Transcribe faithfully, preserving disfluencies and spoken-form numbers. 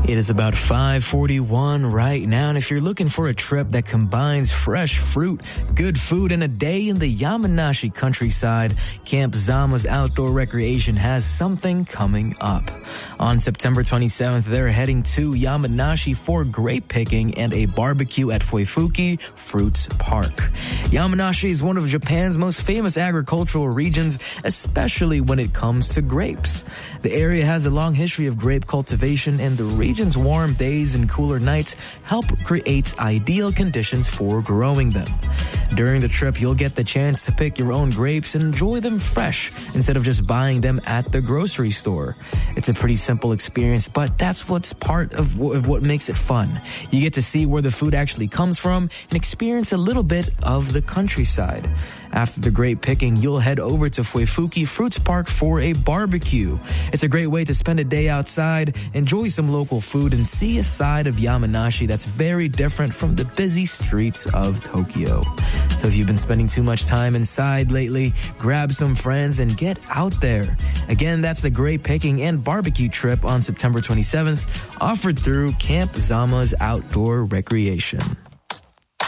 It is about five forty-one right now, and if you're looking for a trip that combines fresh fruit, good food, and a day in the Yamanashi countryside, Camp Zama's Outdoor Recreation has something coming up. On September twenty-seventh, they're heading to Yamanashi for grape picking and a barbecue at Fuefuki Fruits Park. Yamanashi is one of Japan's most famous agricultural regions, especially when it comes to grapes. The area has a long history of grape cultivation, and the region region's warm days and cooler nights help create ideal conditions for growing them. During the trip, you'll get the chance to pick your own grapes and enjoy them fresh instead of just buying them at the grocery store. It's a pretty simple experience, but that's what's part of, w- of what makes it fun. You get to see where the food actually comes from and experience a little bit of the countryside. After the grape picking, you'll head over to Fuefuki Fruits Park for a barbecue. It's a great way to spend a day outside, enjoy some local food, and see a side of Yamanashi that's very different from the busy streets of Tokyo. So if you've been spending too much time inside lately, grab some friends and get out there. Again, that's the grape picking and barbecue trip on September twenty-seventh, offered through Camp Zama's Outdoor Recreation.